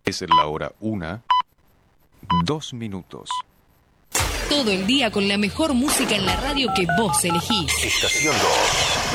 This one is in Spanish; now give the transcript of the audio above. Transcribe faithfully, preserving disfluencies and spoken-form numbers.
Es la hora una, dos minutos. Todo el día con la mejor música en la radio que vos elegís. Estación dos.